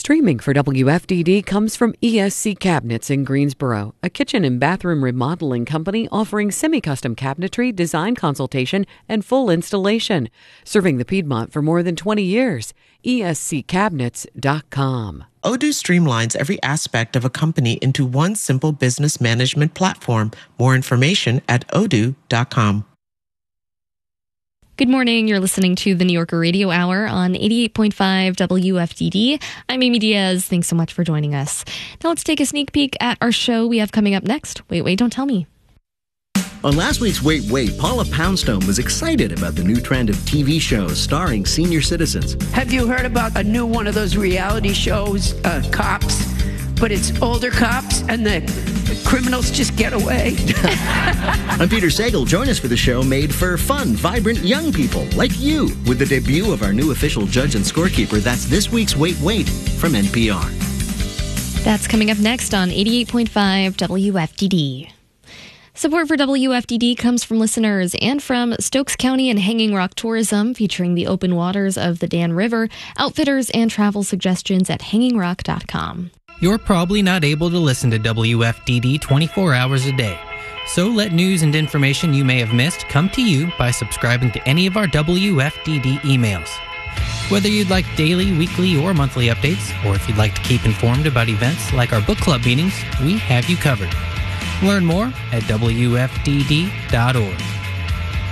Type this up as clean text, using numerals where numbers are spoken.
Streaming for WFDD comes from ESC Cabinets in Greensboro, a kitchen and bathroom remodeling company offering semi-custom cabinetry, design consultation, and full installation. Serving the Piedmont for more than 20 years. ESCCabinets.com. Odoo streamlines every aspect of a company into one simple business management platform. More information at odoo.com. Good morning. You're listening to the New Yorker Radio Hour on 88.5 WFDD. I'm Amy Diaz. Thanks so much for joining us. Now let's take a sneak peek at our show we have coming up next. Wait, don't tell me. On last week's Wait, Paula Poundstone was excited about the new trend of TV shows starring senior citizens. Have you heard about a new one of those reality shows, Cops? But it's older cops and the criminals just get away. I'm Peter Sagal. Join us for the show made for fun, vibrant young people like you with the debut of our new official judge and scorekeeper. That's this week's Wait from NPR. That's coming up next on 88.5 WFDD. Support for WFDD comes from listeners and from Stokes County and Hanging Rock Tourism, featuring the open waters of the Dan River, outfitters, and travel suggestions at hangingrock.com. You're probably not able to listen to WFDD 24 hours a day. So let news and information you may have missed come to you by subscribing to any of our WFDD emails. Whether you'd like daily, weekly, or monthly updates, or if you'd like to keep informed about events like our book club meetings, we have you covered. Learn more at WFDD.org.